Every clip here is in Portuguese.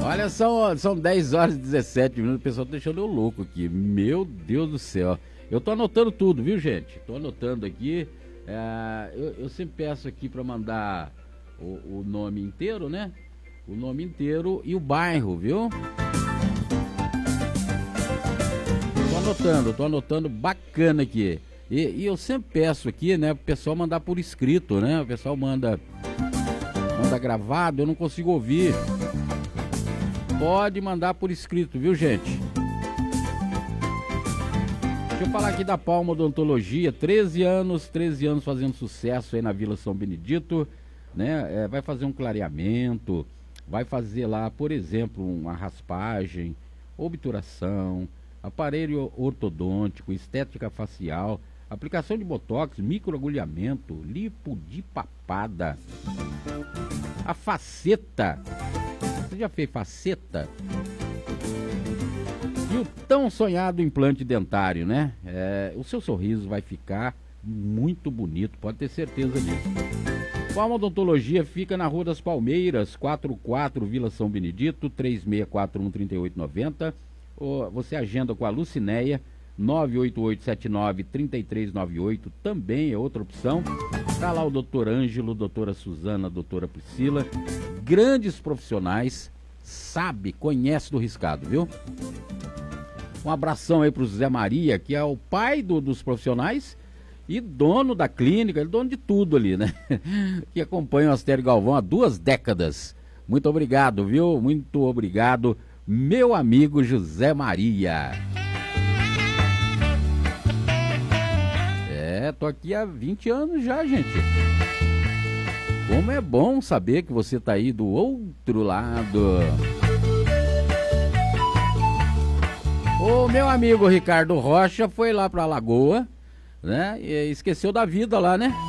Olha, são 10 horas e 17 minutos, o pessoal tá deixando eu louco aqui. Meu Deus do céu. Eu tô anotando tudo, viu, gente? Tô anotando aqui. Eu sempre peço aqui pra mandar o nome inteiro, né? O nome inteiro e o bairro, viu? Tô anotando bacana aqui. E eu sempre peço aqui, né, pro pessoal mandar por escrito, né? O pessoal manda gravado, eu não consigo ouvir. Pode mandar por escrito, viu, gente? Deixa eu falar aqui da Palma Odontologia, 13 anos fazendo sucesso aí na Vila São Benedito, né? Vai fazer um clareamento, vai fazer lá, por exemplo, uma raspagem, obturação, aparelho ortodôntico, estética facial, aplicação de botox, microagulhamento, lipo de papada, a faceta. Você já fez faceta? E o tão sonhado implante dentário, né? O seu sorriso vai ficar muito bonito, pode ter certeza disso. Palma Odontologia fica na Rua das Palmeiras, 44, Vila São Benedito, 3641-3890. Você agenda com a Lucinéia, 98879-3398, também é outra opção. Tá lá o doutor Ângelo, doutora Suzana, doutora Priscila, grandes profissionais, conhece do riscado, viu? Um abração aí pro Zé Maria, que é o pai dos profissionais e dono da clínica, ele é dono de tudo ali, né? Que acompanha o Astério Galvão há 2 décadas. Muito obrigado, viu? Muito obrigado, meu amigo José Maria. Tô aqui há 20 anos já, gente. Como é bom saber que você tá aí do outro lado. O meu amigo Ricardo Rocha foi lá pra Lagoa, né? E esqueceu da vida lá, né?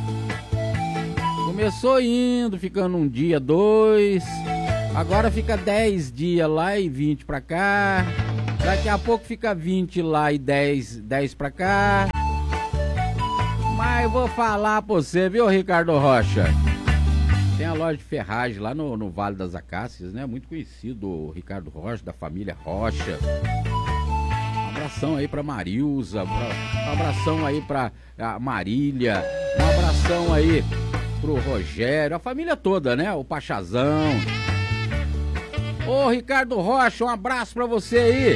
Começou indo, ficando um dia, 2. Agora fica 10 dias lá e 20 pra cá. Daqui a pouco fica 20 lá e 10 pra cá. Mas eu vou falar pra você, viu, Ricardo Rocha? Tem a loja de ferragem lá no Vale das Acácias, né? Muito conhecido o Ricardo Rocha, da família Rocha. Um abração aí pra Marilza, um abração aí pra Marília, um abração aí pro Rogério, a família toda, né? O Pachazão. Ô, Ricardo Rocha, um abraço pra você aí.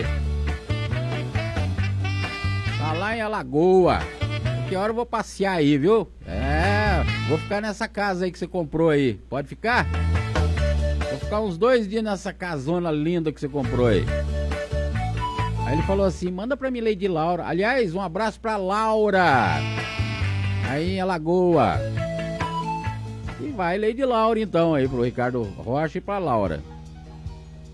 Tá lá em Alagoa. Que hora eu vou passear aí, viu? Vou ficar nessa casa aí que você comprou aí. Pode ficar? Vou ficar uns 2 dias nessa casona linda que você comprou aí. Aí ele falou assim, manda pra mim, Lady Laura. Aliás, um abraço pra Laura. Aí em Alagoa. E vai Lady Laura então aí pro Ricardo Rocha e pra Laura.